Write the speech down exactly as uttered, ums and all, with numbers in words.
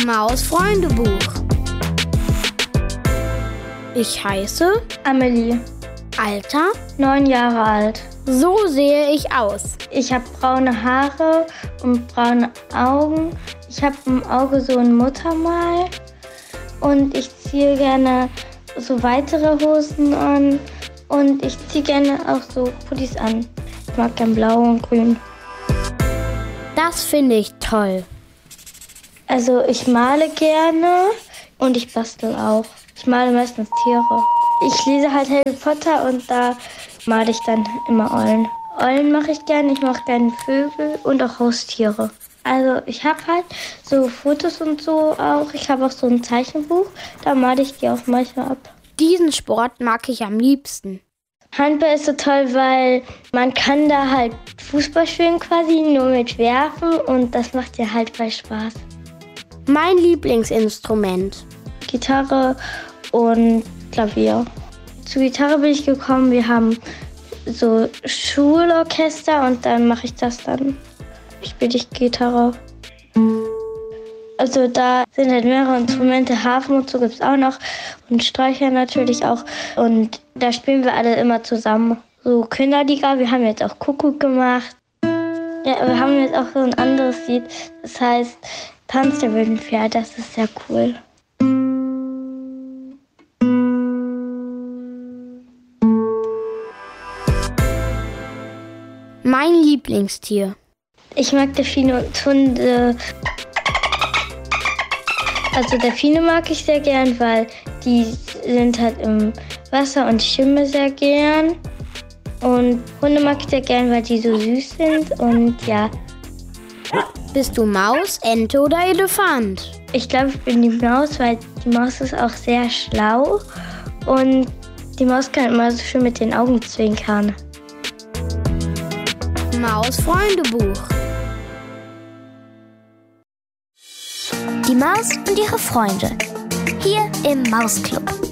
Maus-Freunde-Buch. Ich heiße Amelie. Alter? Neun Jahre alt. So sehe ich aus. Ich habe braune Haare und braune Augen. Ich habe im Auge so ein Muttermal. Und ich ziehe gerne so weitere Hosen an. Und ich ziehe gerne auch so Pullis an. Ich mag gern blau und grün. Das finde ich toll. Also ich male gerne und ich bastel auch. Ich male meistens Tiere. Ich lese halt Harry Potter und da male ich dann immer Eulen. Eulen mache ich gerne, ich mache gerne Vögel und auch Haustiere. Also ich habe halt so Fotos und so auch. Ich habe auch so ein Zeichenbuch, da male ich die auch manchmal ab. Diesen Sport mag ich am liebsten. Handball ist so toll, weil man kann da halt Fußball spielen quasi, nur mit Werfen und das macht ja halt voll Spaß. Mein Lieblingsinstrument. Gitarre und Klavier. Zur Gitarre bin ich gekommen, wir haben so Schulorchester und dann mache ich das dann. Spiele ich Gitarre. Also da sind halt mehrere Instrumente, Harfen und so gibt es auch noch und Streicher natürlich auch. Und da spielen wir alle immer zusammen. So Kinderliga, wir haben jetzt auch Kuckuck gemacht. Ja, wir haben jetzt auch so ein anderes Lied, das heißt Tanz der wilden Pferde, das ist sehr cool. Mein Lieblingstier. Ich mag Delfine und Hunde. Also Delfine mag ich sehr gern, weil die sind halt im Wasser und ich schwimme sehr gern. Und Hunde mag ich sehr gern, weil die so süß sind und ja. Bist du Maus, Ente oder Elefant? Ich glaube, ich bin die Maus, weil die Maus ist auch sehr schlau und die Maus kann immer so schön mit den Augen zwinkern. Maus-Freunde-Buch. Die Maus und ihre Freunde. Hier im Mausclub.